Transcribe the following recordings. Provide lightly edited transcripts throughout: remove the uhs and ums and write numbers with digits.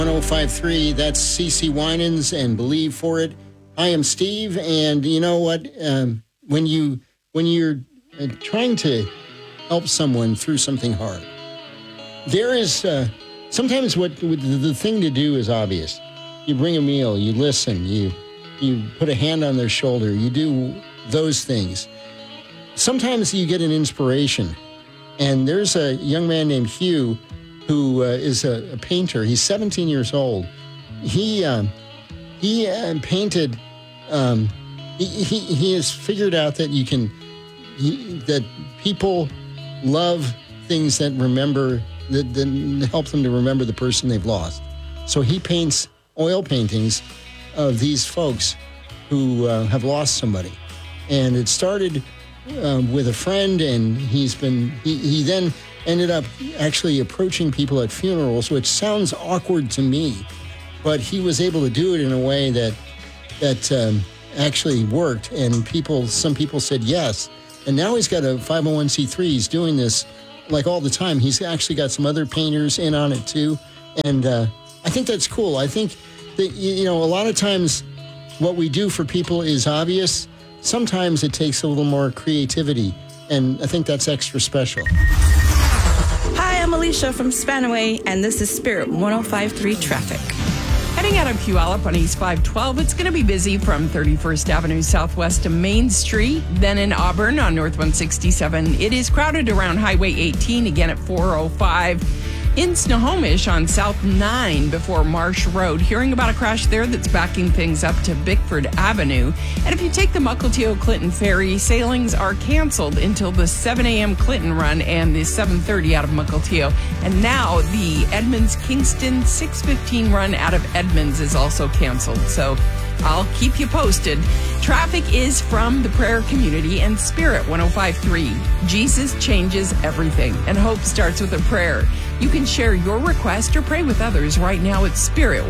1053, that's CeCe Winans and Believe for It. I am Steve, and you know what? When you're trying to help someone through something hard, there is sometimes what the thing to do is obvious. You bring a meal, you listen, you put a hand on their shoulder, you do those things. Sometimes you get an inspiration, and there's a young man named Hugh who is a painter. He's 17 years old. He painted. He has figured out that that people love things that help them to remember the person they've lost. So he paints oil paintings of these folks who have lost somebody, and it started with a friend, and he then ended up actually approaching people at funerals, which sounds awkward to me, but he was able to do it in a way that actually worked, and some people said yes. And now he's got a 501c3. He's doing this like all the time. He's actually got some other painters in on it too, and I think that's cool. I think that a lot of times what we do for people is obvious. Sometimes it takes a little more creativity, and I think that's extra special. Hi, I'm Alicia from Spanaway, and this is Spirit 105.3 Traffic. Heading out of Puyallup on East 512, it's going to be busy from 31st Avenue Southwest to Main Street. Then in Auburn on North 167, it is crowded around Highway 18, again at 405. In Snohomish on South 9 before Marsh Road, hearing about a crash there that's backing things up to Bickford Avenue. And if you take the Mukilteo Clinton Ferry, sailings are canceled until the 7 a.m. Clinton run and the 7:30 out of Mukilteo. And now the Edmonds-Kingston 6:15 run out of Edmonds is also canceled. So I'll keep you posted. Traffic is from the prayer community and Spirit 105.3. Jesus changes everything, and hope starts with a prayer. You can share your request or pray with others right now at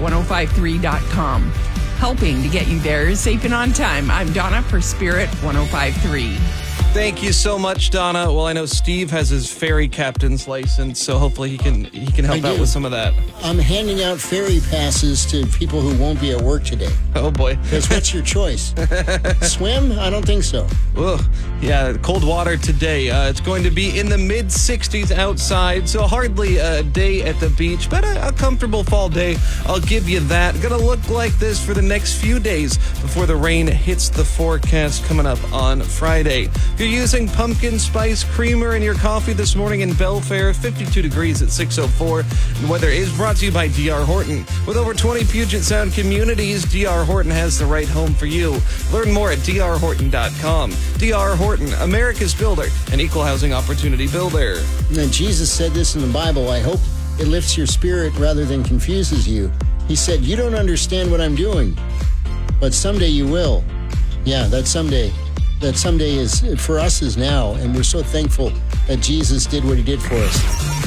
spirit1053.com. Helping to get you there safe and on time. I'm Donna for Spirit 105.3. Thank you so much, Donna. Well, I know Steve has his ferry captain's license, so hopefully he can help out with some of that. I'm handing out ferry passes to people who won't be at work today. Oh, boy. Because what's your choice? Swim? I don't think so. Ugh. Yeah, cold water today. It's going to be in the mid-60s outside, so hardly a day at the beach, but a comfortable fall day. I'll give you that. Gonna look like this for the next few days before the rain hits the forecast coming up on Friday. If you're using pumpkin spice creamer in your coffee this morning in Belfair, 52 degrees at 6:04. And weather is brought to you by D.R. Horton. With over 20 Puget Sound communities, D.R. Horton has the right home for you. Learn more at drhorton.com. D.R. Horton, America's builder, an equal housing opportunity builder. And Jesus said this in the Bible. I hope it lifts your spirit rather than confuses you. He said, you don't understand what I'm doing, but someday you will. Yeah, that someday is for us is now, and we're so thankful that Jesus did what he did for us.